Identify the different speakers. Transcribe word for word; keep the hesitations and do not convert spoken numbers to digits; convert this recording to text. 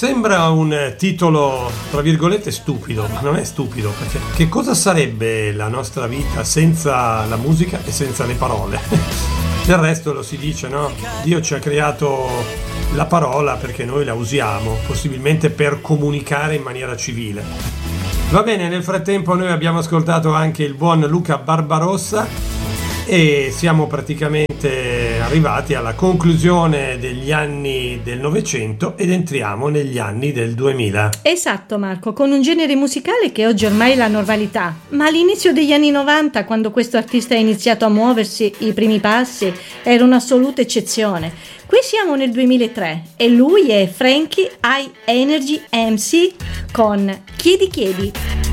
Speaker 1: Sembra un titolo, tra virgolette, stupido, ma non è stupido, perché che cosa sarebbe la nostra vita senza la musica e senza le parole? Del resto lo si dice, no? Dio ci ha creato la parola perché noi la usiamo, possibilmente per comunicare in maniera civile. Va bene, nel frattempo noi abbiamo ascoltato anche il buon Luca Barbarossa e siamo praticamente arrivati alla conclusione degli anni del Novecento ed entriamo negli anni del duemila.
Speaker 2: Esatto, Marco, con un genere musicale che oggi ormai è la normalità, ma all'inizio degli anni novanta, quando questo artista ha iniziato a muoversi, i primi passi, era un'assoluta eccezione. Qui siamo nel duemilatré e lui è Frankie High Energy M C con Chiedi Chiedi.